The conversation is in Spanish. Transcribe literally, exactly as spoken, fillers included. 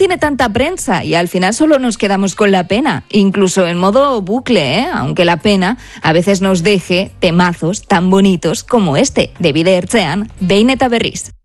tiene tanta prensa y al final solo nos quedamos con la pena, incluso en modo bucle, ¿eh? Aunque la pena a veces nos deje temazos tan bonitos como este, de Bide Ertzean, Behin eta berriz.